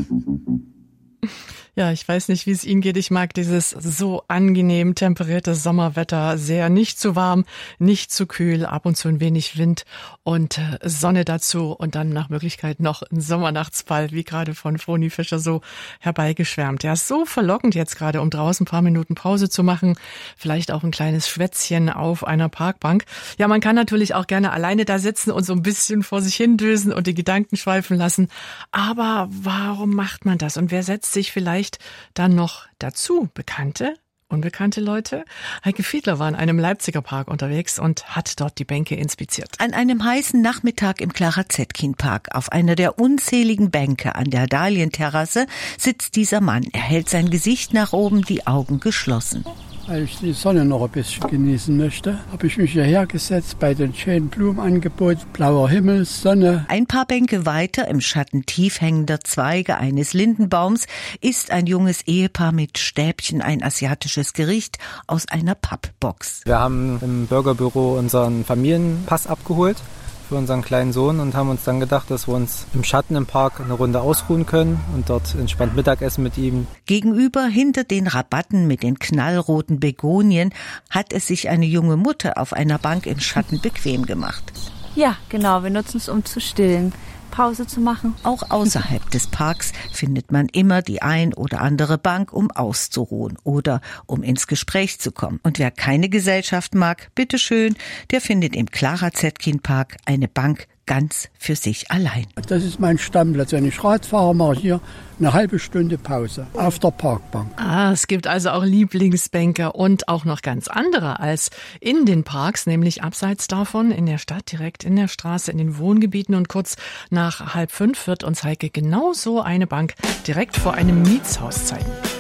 Ja, ich weiß nicht, wie es Ihnen geht. Ich mag dieses so angenehm temperierte Sommerwetter sehr. Nicht zu warm, nicht zu kühl, ab und zu ein wenig Wind und Sonne dazu und dann nach Möglichkeit noch ein Sommernachtsball, wie gerade von Froni Fischer so herbeigeschwärmt. Ja, ist so verlockend jetzt gerade, um draußen ein paar Minuten Pause zu machen. Vielleicht auch ein kleines Schwätzchen auf einer Parkbank. Ja, man kann natürlich auch gerne alleine da sitzen und so ein bisschen vor sich hin dösen und die Gedanken schweifen lassen. Aber warum macht man das? Und wer setzt sich vielleicht dann noch dazu? Bekannte, unbekannte Leute? Heike Fiedler war in einem Leipziger Park unterwegs und hat dort die Bänke inspiziert. An einem heißen Nachmittag im Clara-Zetkin-Park auf einer der unzähligen Bänke an der Dahlienterrasse sitzt dieser Mann. Er hält sein Gesicht nach oben, die Augen geschlossen. Weil ich die Sonne noch ein bisschen genießen möchte, habe ich mich hierher gesetzt bei den schönen Blumenangeboten, blauer Himmel, Sonne. Ein paar Bänke weiter, im Schatten tief hängender Zweige eines Lindenbaums, isst ein junges Ehepaar mit Stäbchen ein asiatisches Gericht aus einer Pappbox. Wir haben im Bürgerbüro unseren Familienpass abgeholt für unseren kleinen Sohn und haben uns dann gedacht, dass wir uns im Schatten im Park eine Runde ausruhen können und dort entspannt Mittagessen mit ihm. Gegenüber, hinter den Rabatten mit den knallroten Begonien, hat es sich eine junge Mutter auf einer Bank im Schatten bequem gemacht. Ja, genau, wir nutzen es, um zu stillen. Pause zu machen. Auch außerhalb des Parks findet man immer die ein oder andere Bank, um auszuruhen oder um ins Gespräch zu kommen. Und wer keine Gesellschaft mag, bitteschön, der findet im Clara-Zetkin-Park eine Bank ganz für sich allein. Das ist mein Stammplatz. Wenn ich Rad fahre, mache ich hier eine halbe Stunde Pause auf der Parkbank. Es gibt also auch Lieblingsbänke und auch noch ganz andere als in den Parks, nämlich abseits davon in der Stadt, direkt in der Straße, in den Wohngebieten. Und kurz nach 4:30 wird uns Heike genau so eine Bank direkt vor einem Mietshaus zeigen.